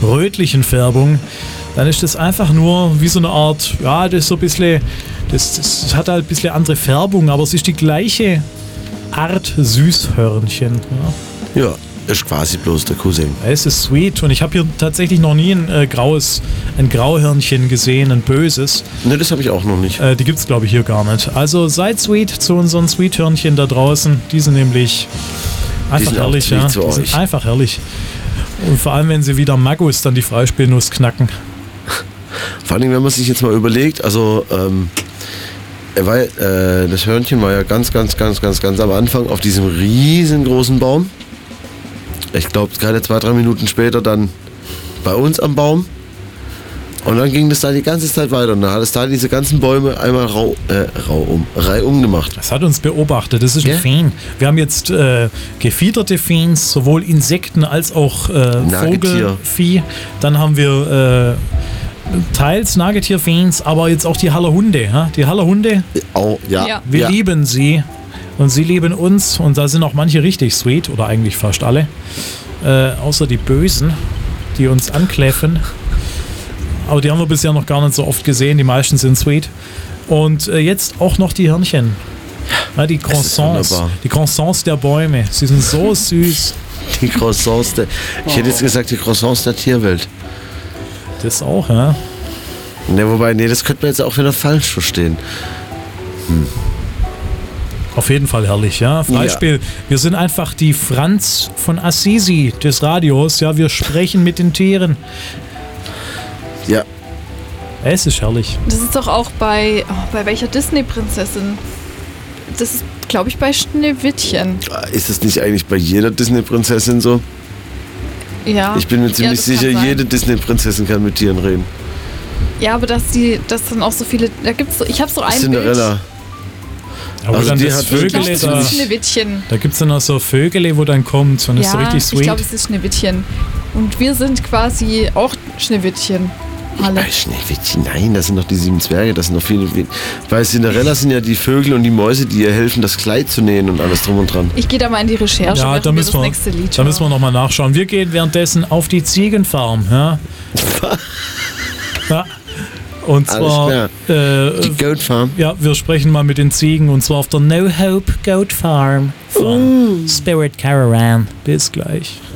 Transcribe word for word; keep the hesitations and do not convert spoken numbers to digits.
rötlichen Färbung, dann ist das einfach nur wie so eine Art, ja, das ist so ein bisschen, das, das hat halt ein bisschen andere Färbung, aber es ist die gleiche Art Süßhörnchen. Ja. Ja, ist quasi bloß der Cousin. Es ist sweet und ich habe hier tatsächlich noch nie ein äh, graues, ein Grauhörnchen gesehen, ein böses. Ne, das habe ich auch noch nicht. Äh, die gibt's glaube ich hier gar nicht. Also seid sweet zu unseren Sweethörnchen da draußen. Die sind nämlich einfach sind herrlich, auch ja. zu Die euch. sind einfach herrlich. Und vor allem, wenn sie wieder Magus dann die Freispielnuss knacken. Vor allem, wenn man sich jetzt mal überlegt, also ähm, er war, äh, das Hörnchen war ja ganz, ganz, ganz, ganz, ganz am Anfang auf diesem riesengroßen Baum. Ich glaube, keine zwei, drei Minuten später dann bei uns am Baum. Und dann ging das da die ganze Zeit weiter. Und dann hat es da diese ganzen Bäume einmal rau, äh, rau um, reihum gemacht. Das hat uns beobachtet, das ist ein Ja? Feen. Wir haben jetzt äh, gefiederte Feens, sowohl Insekten als auch äh, Nagetier. Vogelvieh. Dann haben wir äh, teils Nagetierfeens, aber jetzt auch die Hallerhunde. Ja? Die Hallerhunde, Oh, ja. Ja. wir ja. lieben sie und sie lieben uns. Und da sind auch manche richtig sweet, oder eigentlich fast alle. Äh, außer die Bösen, die uns ankläffen. Aber die haben wir bisher noch gar nicht so oft gesehen. Die meisten sind sweet. Und äh, jetzt auch noch die Hörnchen. Ja, die ist Croissants. wunderbar. Die Croissants der Bäume. Sie sind so süß. Die Croissants der, ich hätte jetzt gesagt, die Croissants der Tierwelt. Das auch, ja. Ne, wobei, nee, das könnte man jetzt auch wieder falsch verstehen. Auf jeden Fall herrlich, ja. Freispiel. Wir sind einfach die Franz von Assisi des Radios. Ja, wir sprechen mit den Tieren. Ja, Es ist herrlich. Das ist doch auch bei, oh, bei welcher Disney-Prinzessin? Das ist, glaube ich, bei Schneewittchen. ist das nicht eigentlich bei jeder Disney-Prinzessin so? Ja. Ich bin mir ziemlich das kann sicher, sein. jede Disney-Prinzessin kann mit Tieren reden. Ja, aber dass die, dass dann auch so viele, da gibt's so, ich habe so ein Cinderella. Aber Also dann die das hat wirklich Bild. Vögele, Ich glaube, da, das ist Schneewittchen. da gibt es dann auch so Vögele, wo dann kommt und ist so Ja, richtig ich sweet. glaube, es ist Schneewittchen. Und wir sind quasi auch Schneewittchen. Alle. Bei Schneewittchen, nein, das sind doch die sieben Zwerge, das sind noch viele. Bei Cinderella sind ja die Vögel und die Mäuse, die ihr helfen, das Kleid zu nähen und alles drum und dran. Ich gehe da mal in die Recherche, Ja, während da wir müssen das wir, nächste Lied da müssen wir hören. nochmal nachschauen. Wir gehen währenddessen auf die Ziegenfarm. Ja? Ja. Und Alles zwar, klar. äh, Die Goat Farm. ja, wir sprechen mal mit den Ziegen und zwar auf der No Hope Goat Farm von Spirit Caravan. Bis gleich.